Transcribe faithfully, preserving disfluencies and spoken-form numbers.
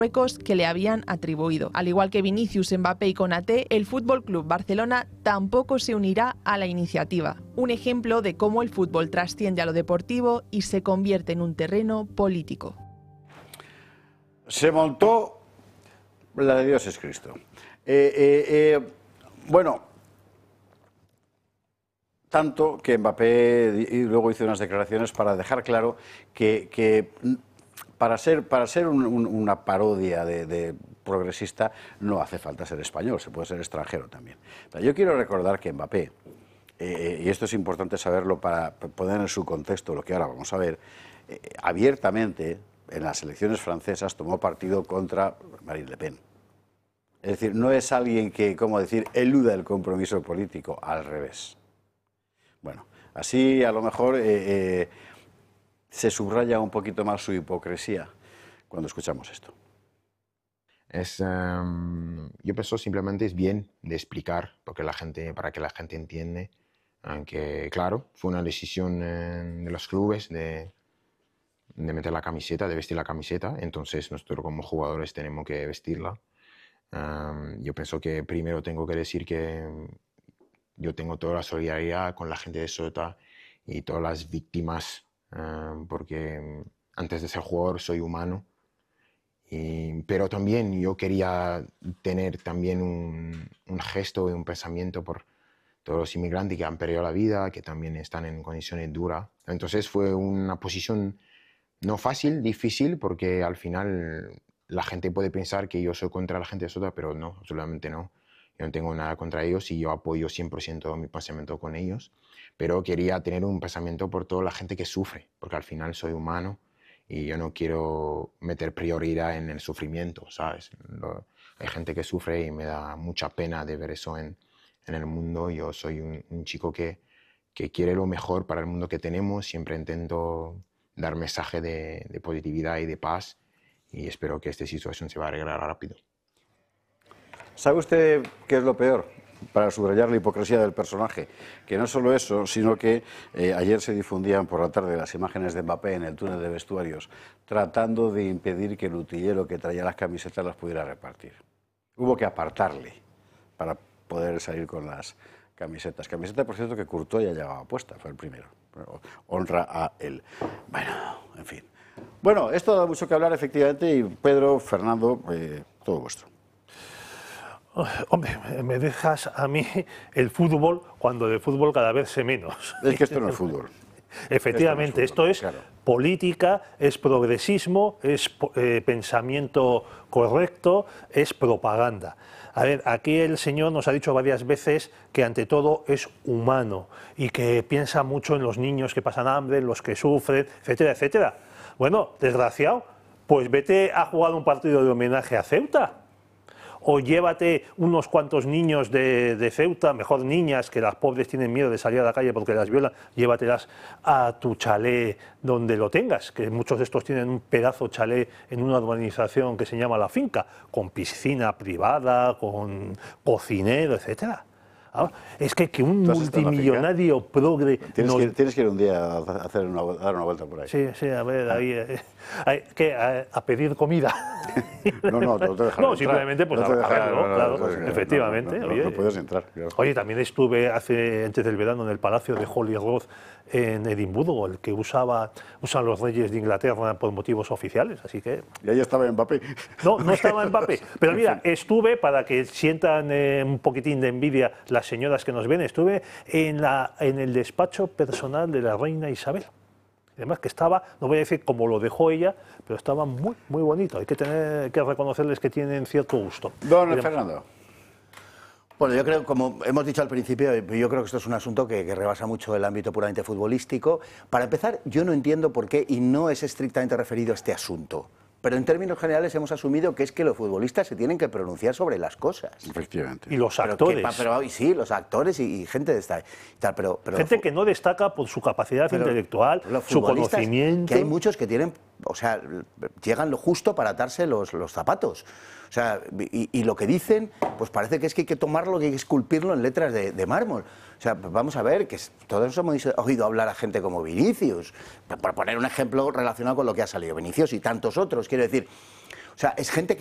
que le habían atribuido. Al igual que Vinicius, Mbappé y Konaté, el F C Barcelona tampoco se unirá a la iniciativa. Un ejemplo de cómo el fútbol trasciende a lo deportivo y se convierte en un terreno político. Se montó la de Dios es Cristo. Eh, eh, eh, bueno, tanto que Mbappé y luego hizo unas declaraciones para dejar claro que, que para ser, para ser un, un, una parodia de, de progresista no hace falta ser español, se puede ser extranjero también. Pero yo quiero recordar que Mbappé, eh, y esto es importante saberlo para poner en su contexto lo que ahora vamos a ver, eh, abiertamente en las elecciones francesas tomó partido contra Marine Le Pen. Es decir, no es alguien que, como decir, eluda el compromiso político, al revés. Bueno, así a lo mejor eh, eh, se subraya un poquito más su hipocresía cuando escuchamos esto. Es, um, yo pienso simplemente es bien de explicar porque la gente, para que la gente entiende, aunque claro, fue una decisión eh, de los clubes de, de meter la camiseta, de vestir la camiseta, entonces nosotros como jugadores tenemos que vestirla. Um, yo pienso que primero tengo que decir que yo tengo toda la solidaridad con la gente de Ceuta y todas las víctimas, um, porque antes de ser jugador soy humano, y, pero también yo quería tener también un, un gesto y un pensamiento por todos los inmigrantes que han perdido la vida, que también están en condiciones duras. Entonces fue una posición no fácil, difícil, porque al final la gente puede pensar que yo soy contra la gente de Ceuta, pero no, absolutamente no. Yo no tengo nada contra ellos y yo apoyo cien por ciento mi pensamiento con ellos, pero quería tener un pensamiento por toda la gente que sufre, porque al final soy humano y yo no quiero meter prioridad en el sufrimiento, ¿sabes? Lo, hay gente que sufre y me da mucha pena de ver eso en, en el mundo. Yo soy un, un chico que, que quiere lo mejor para el mundo que tenemos, siempre intento dar mensaje de, de positividad y de paz, y espero que esta situación se va a arreglar rápido. ¿Sabe usted qué es lo peor? Para subrayar la hipocresía del personaje, que no solo eso, sino que eh, ayer se difundían por la tarde las imágenes de Mbappé en el túnel de vestuarios, tratando de impedir que el utillero que traía las camisetas las pudiera repartir. Hubo que apartarle para poder salir con las camisetas. Camiseta, por cierto, que Courtois ya llevaba puesta, fue el primero. Honra a él. Bueno, en fin. Bueno, esto da mucho que hablar, efectivamente, y Pedro, Fernando, eh, todo vuestro. Hombre, me dejas a mí el fútbol cuando de fútbol cada vez sé menos. Es que esto no es fútbol. Efectivamente, esto, no es, fútbol, esto es claro. Política, es progresismo, es eh, pensamiento correcto, es propaganda. A ver, aquí el señor nos ha dicho varias veces que ante todo es humano y que piensa mucho en los niños que pasan hambre, en los que sufren, etcétera, etcétera. Bueno, desgraciado, pues vete a jugar un partido de homenaje a Ceuta. O llévate unos cuantos niños de, de Ceuta, mejor niñas, que las pobres tienen miedo de salir a la calle porque las violan, llévatelas a tu chalet donde lo tengas, que muchos de estos tienen un pedazo chalet en una urbanización que se llama La Finca, con piscina privada, con cocinero, etcétera. Ahora, es que, que un multimillonario progre... Tienes, nos... que, tienes que ir un día a, hacer una, a dar una vuelta por ahí. Sí, sí, a ver, ahí... Eh, hay que a, a pedir comida. No, no, no te dejan No, entrar. simplemente pues no a, te a dejan, verlo, no, no, claro, no, no, efectivamente. No, no, oye, no puedes entrar. Claro. Oye, también estuve hace, antes del verano en el Palacio de Holyrood en Edimburgo, el que usaba, usan los reyes de Inglaterra por motivos oficiales, así que... Y ahí estaba Mbappé. No, no estaba Mbappé, pero mira, estuve, para que sientan eh, un poquitín de envidia las señoras que nos ven, estuve en, la, en el despacho personal de la reina Isabel. Además que estaba, no voy a decir como lo dejó ella, pero estaba muy, muy bonito. Hay que tener que reconocerles que tienen cierto gusto. Don Además, Fernando. Bueno, yo creo, como hemos dicho al principio, yo creo que esto es un asunto que, que rebasa mucho el ámbito puramente futbolístico. Para empezar, yo no entiendo por qué, y no es estrictamente referido a este asunto, pero en términos generales hemos asumido que es que los futbolistas se tienen que pronunciar sobre las cosas. Efectivamente. Y los pero actores. Que, pero, sí, los actores y, y gente de esta... Tal, pero, pero gente que no destaca por su capacidad pero, intelectual, su conocimiento... Que hay muchos que tienen... O sea, llegan lo justo para atarse los, los zapatos. O sea, y, y lo que dicen, pues parece que es que hay que tomarlo y hay que esculpirlo en letras de, de mármol. O sea, vamos a ver, que todos hemos oído hablar a gente como Vinicius, por poner un ejemplo relacionado con lo que ha salido Vinicius y tantos otros, quiero decir... O sea, es gente que